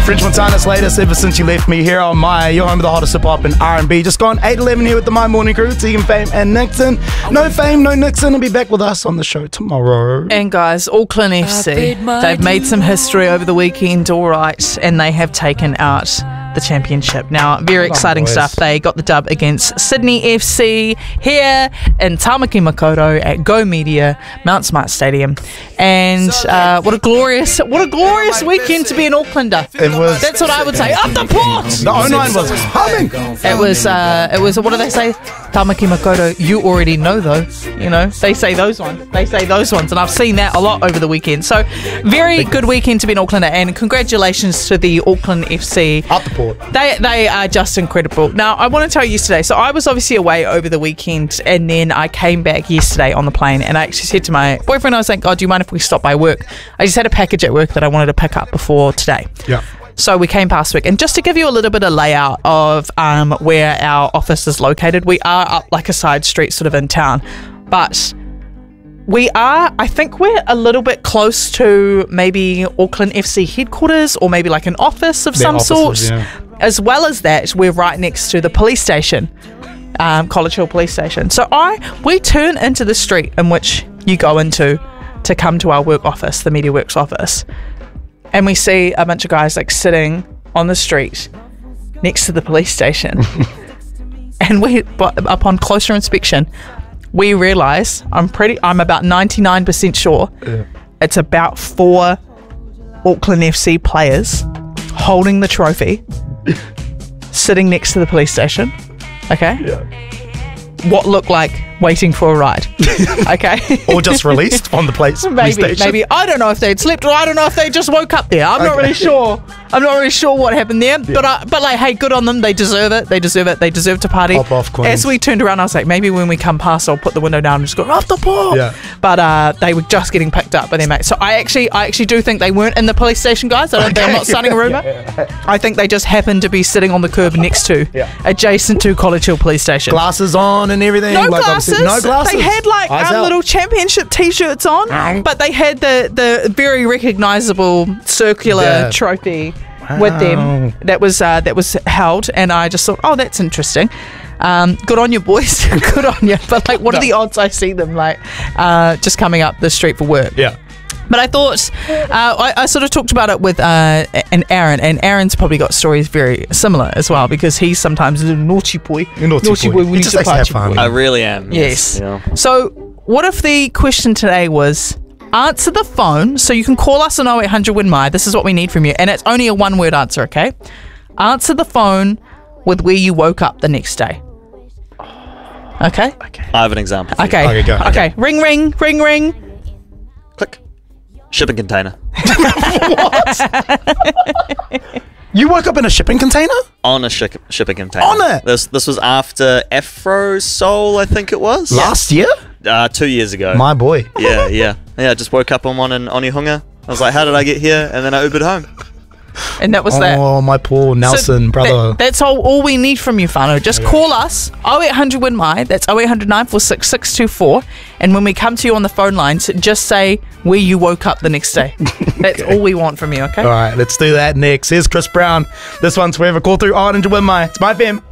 French Montana's latest Ever Since You Left Me here on your home of the hottest hip-hop and R&B. Just gone 8:11 here with the My Morning Crew, Tegan, Fame and Nixon. No Fame, no Nixon, will be back with us on the show tomorrow. And guys, Auckland FC, they've made some history over the weekend, all right, and they have taken out the championship. Now, very exciting stuff. They got the dub against Sydney FC here in Tamaki Makaurau at Go Media, Mount Smart Stadium. And what a glorious weekend to be an Aucklander. It was. That's what I would say. Up the port! The 09 was humming. It was, what do they say? Tamaki Makaurau, you already know though. You know, they say those ones. And I've seen that a lot over the weekend. So, very good weekend to be an Aucklander, and congratulations to the Auckland FC. Up the port. They are just incredible. Now, I want to tell you yesterday, so I was obviously away over the weekend, and then I came back yesterday on the plane, and I actually said to my boyfriend, I was like, oh, do you mind if we stop by work? I just had a package at work that I wanted to pick up before today. Yeah. So we came past work, and just to give you a little bit of layout of where our office is located, we are up like a side street sort of in town, but I think we're a little bit close to maybe Auckland FC headquarters, or maybe like an office of some sort. Yeah. As well as that, we're right next to the police station, College Hill Police Station. So we turn into the street in which you go into to come to our work office, the MediaWorks office, and we see a bunch of guys like sitting on the street next to the police station. And but upon closer inspection, we realise, I'm about 99% sure, it's about 4 Auckland FC players holding the trophy, sitting next to the police station, okay? Yeah. What looked like waiting for a ride, okay? Or just released from the police station. Maybe. I don't know if they'd slept, or I don't know if they just woke up there. I'm not really sure. I'm not really sure what happened there. Yeah. But like, hey, good on them. They deserve it. They deserve to party. Pop off, Queens. As we turned around, I was like, maybe when we come past, I'll put the window down and just go, off the port. Yeah. But they were just getting picked up by their mates. So I actually do think they weren't in the police station, guys. I'm not starting a rumour. I think they just happened to be sitting on the curb next to, adjacent to College Hill Police Station. Glasses on and everything. No glasses. They had like little championship T-shirts on, but they had the very recognisable circular trophy with them that was held, and I just thought, oh, that's interesting. Good on you, boys. Good on you. But like, what are the odds I see them like just coming up the street for work? Yeah. But I thought, I sort of talked about it with Aaron, and Aaron's probably got stories very similar as well, because he's sometimes a naughty boy. Naughty boy. He just likes to have fun. I really am. Yes. Yeah. So what if the question today was, answer the phone, so you can call us on 0800 Win My. This is what we need from you, and it's only a one-word answer, okay? Answer the phone with where you woke up the next day. Okay? I have an example. Okay. Go. Okay. Ring, ring, ring, ring. Click. Shipping container. What? You woke up in a shipping container? On a shipping container. On it? This was after Afro Soul, I think it was. Last year? 2 years ago. My boy. Yeah. I just woke up on one in Onehunga. I was like, how did I get here? And then I Ubered home. And that was that. Oh, my poor Nelson, brother. That's all we need from you, whānau. Just call us, 0800 Win My. That's 0800 946 624. And when we come to you on the phone lines, just say where you woke up the next day. That's all we want from you, okay? All right, let's do that next. Here's Chris Brown. This one's forever. Call through 0800 Win My. It's My FM.